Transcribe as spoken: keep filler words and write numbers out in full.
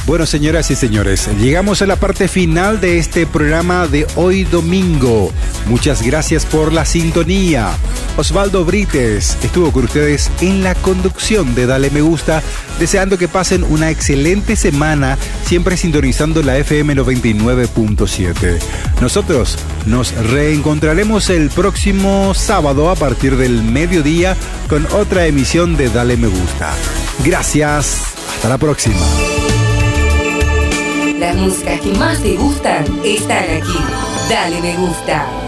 Bueno, señoras y señores, llegamos a la parte final de este programa de hoy domingo. Muchas gracias por la sintonía. Osvaldo Brites estuvo con ustedes en la conducción de Dale Me Gusta, deseando que pasen una excelente semana, siempre sintonizando la F M noventa y nueve punto siete. Nosotros nos reencontraremos el próximo sábado a partir del mediodía con otra emisión de Dale Me Gusta. Gracias, hasta la próxima. Las músicas que más te gustan están aquí. Dale Me Gusta.